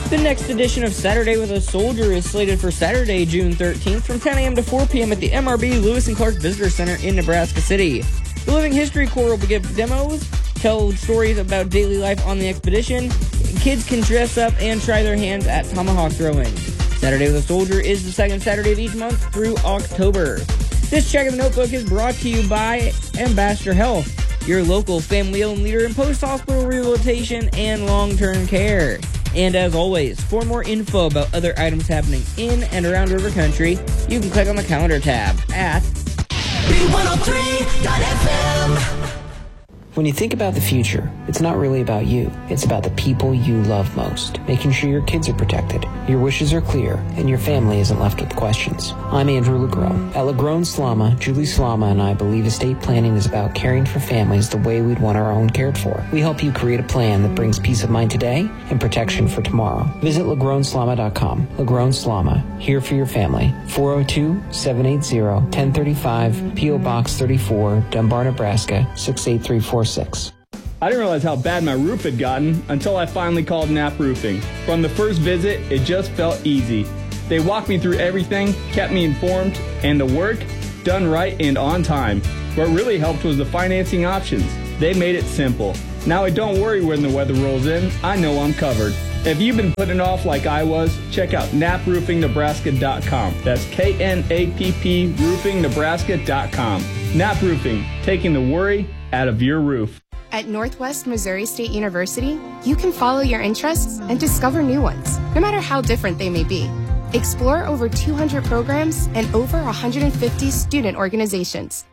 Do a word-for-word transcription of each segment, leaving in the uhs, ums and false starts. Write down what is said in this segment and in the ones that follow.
The next edition of Saturday with a Soldier is slated for Saturday, June thirteenth from ten a.m. to four p.m. at the M R B Lewis and Clark Visitor Center in Nebraska City. The Living History Corps will give demos, tell stories about daily life on the expedition. Kids can dress up and try their hands at tomahawk throwing. Saturday with a Soldier is the second Saturday of each month through October. This Check of the Notebook is brought to you by Ambassador Health, your local family-owned leader in post-hospital rehabilitation and long-term care. And as always, for more info about other items happening in and around River Country, you can click on the calendar tab at B one oh three dot F M. When you think about the future, it's not really about you. It's about the people you love most, making sure your kids are protected, your wishes are clear, and your family isn't left with questions. I'm Andrew LeGrone. At LeGrone Slama, Julie Slama and I believe estate planning is about caring for families the way we'd want our own cared for. We help you create a plan that brings peace of mind today and protection for tomorrow. Visit legrone slama dot com. LeGrone Slama, here for your family. four oh two, seven eight zero, one oh three five, P O Box thirty-four, Dunbar, Nebraska, six eight three four six. I didn't realize how bad my roof had gotten until I finally called Knapp Roofing. From the first visit, it just felt easy. They walked me through everything, kept me informed, and the work, done right and on time. What really helped was the financing options. They made it simple. Now I don't worry when the weather rolls in. I know I'm covered. If you've been putting it off like I was, check out knapp roofing nebraska dot com. That's K N A P P roofing nebraska dot com. Knapp Roofing, taking the worry out of your roof. At Northwest Missouri State University, you can follow your interests and discover new ones, no matter how different they may be. Explore over two hundred programs and over one hundred fifty student organizations.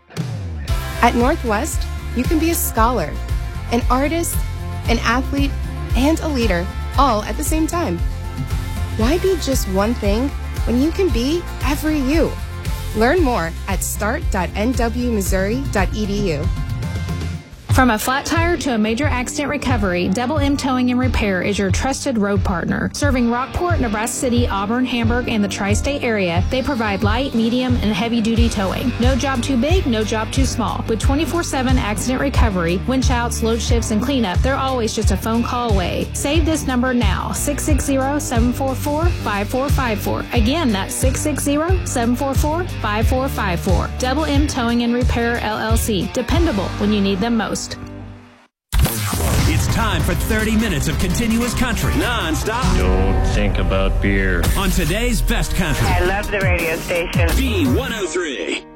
At Northwest, you can be a scholar, an artist, an athlete, and a leader, all at the same time. Why be just one thing when you can be every you? Learn more at start dot n w missouri dot e d u. From a flat tire to a major accident recovery, Double M Towing and Repair is your trusted road partner. Serving Rockport, Nebraska City, Auburn, Hamburg, and the tri-state area, they provide light, medium, and heavy-duty towing. No job too big, no job too small. With twenty-four seven accident recovery, winch outs, load shifts, and cleanup, they're always just a phone call away. Save this number now, six six zero, seven four four, five four five four. Again, that's six six zero, seven four four, five four five four. Double M Towing and Repair, L L C. Dependable when you need them most. It's time for thirty minutes of continuous country, non-stop. Don't think about beer. On today's best country. I love the radio station. B one oh three.